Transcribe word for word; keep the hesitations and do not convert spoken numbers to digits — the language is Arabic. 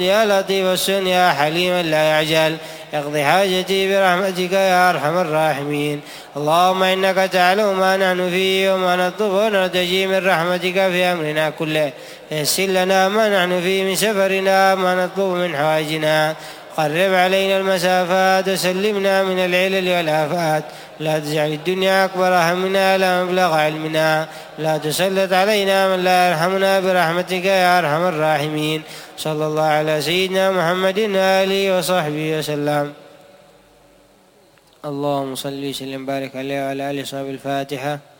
يا لطيف السن يا حليما لا يعجل اقض حاجتي برحمتك يا أرحم الراحمين. اللهم إنك تعلم ما نحن فيه وما نطلب ونرتجي من رحمتك في أمرنا كله. يسر لنا ما نحن فيه من سفرنا ما نطلب من حوائجنا. قرب علينا المسافات وسلمنا من العلل والآفات. لا تجعل الدنيا أكبر همنا لا مبلغ علمنا. لا تسلط علينا من لا يرحمنا برحمتك يا أرحم الراحمين. صلى الله على سيدنا محمد وآله وصحبه وسلم. اللهم صل وسلم وبارك عليه وعلى آله وصحبه. الفاتحة.